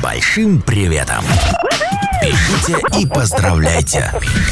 большим приветом. Пишите и поздравляйте.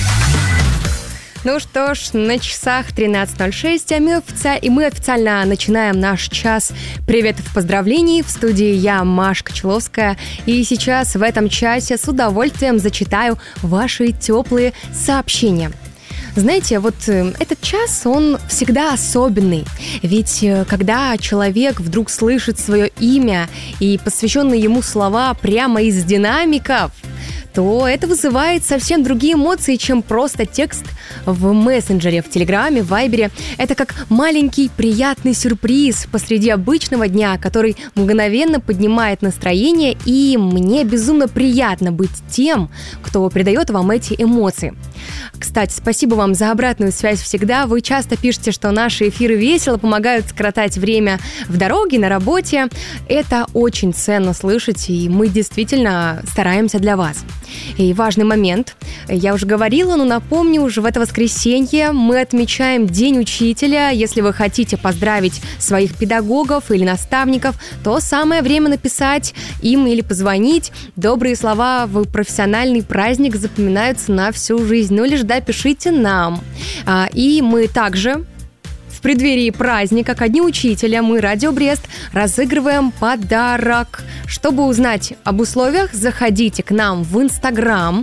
Ну что ж, на часах 13:06, и мы официально начинаем наш час приветов и поздравлений. В студии я, Маша Кочеловская, и сейчас в этом часе с удовольствием зачитаю ваши теплые сообщения. Знаете, вот этот час, он всегда особенный, ведь когда человек вдруг слышит свое имя и посвященные ему слова прямо из динамиков, то это вызывает совсем другие эмоции, чем просто текст в мессенджере, в Телеграме, в Вайбере. Это как маленький приятный сюрприз посреди обычного дня, который мгновенно поднимает настроение, и мне безумно приятно быть тем, кто придает вам эти эмоции. Кстати, спасибо вам за обратную связь всегда. Вы часто пишете, что наши эфиры весело помогают скоротать время в дороге, на работе. Это очень ценно слышать, и мы действительно стараемся для вас. И важный момент. Я уже говорила, но напомню, уже в это воскресенье мы отмечаем День учителя. Если вы хотите поздравить своих педагогов или наставников, то самое время написать им или позвонить. Добрые слова в профессиональный праздник запоминаются на всю жизнь. Ну или же, да, пишите нам. И мы также в преддверии праздника ко Дню учителя мы, Радио Брест, разыгрываем подарок. Чтобы узнать об условиях, заходите к нам в Инстаграм,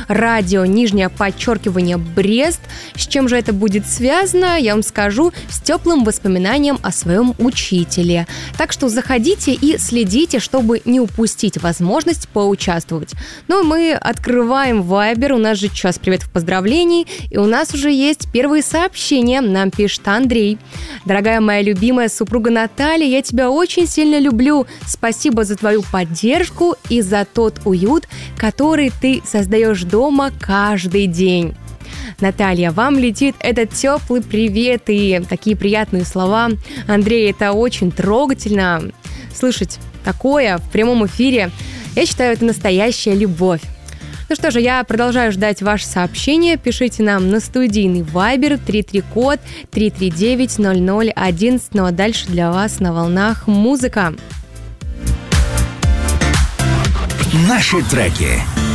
радио_Брест. С чем же это будет связано, я вам скажу, с теплым воспоминанием о своем учителе. Так что заходите и следите, чтобы не упустить возможность поучаствовать. Ну и мы открываем Вайбер, у нас же час приветов поздравлений, и у нас уже есть первые сообщения. Нам пишет Андрей. Дорогая моя любимая супруга Наталья, я тебя очень сильно люблю. Спасибо за твою поддержку и за тот уют, который ты создаешь дома каждый день. Наталья, вам летит этот теплый привет и такие приятные слова. Андрей, это очень трогательно слышать такое в прямом эфире. Я считаю, это настоящая любовь. Ну что же, я продолжаю ждать ваши сообщения. Пишите нам на студийный Viber 33-код 339-0011. Ну а дальше для вас на волнах музыка. Наши треки.